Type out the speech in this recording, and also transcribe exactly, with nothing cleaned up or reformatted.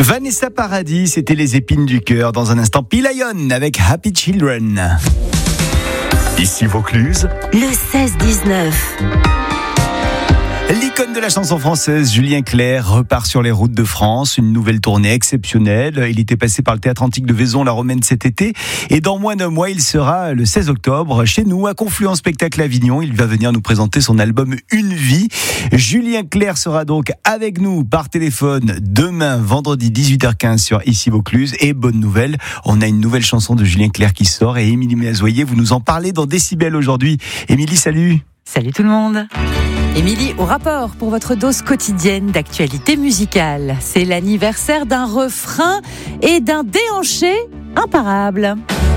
Vanessa Paradis, c'était les épines du cœur. Dans un instant, Pilayon avec Happy Children. Ici Vaucluse, le seize dix-neuf. L'icône de la chanson française, Julien Clerc, repart sur les routes de France. Une nouvelle tournée exceptionnelle. Il était passé par le Théâtre Antique de Vaison, la Romaine cet été. Et dans moins d'un mois, il sera le seize octobre chez nous, à Confluent Spectacle Avignon. Il va venir nous présenter son album Une vie. Julien Clerc sera donc avec nous par téléphone demain, vendredi dix-huit heures quinze sur Ici Vaucluse. Et bonne nouvelle, on a une nouvelle chanson de Julien Clerc qui sort. Et Émilie Méazoyer, vous nous en parlez dans Décibel aujourd'hui. Émilie, salut. Salut tout le monde. Émilie, au rapport pour votre dose quotidienne d'actualité musicale. C'est l'anniversaire d'un refrain et d'un déhanché imparable.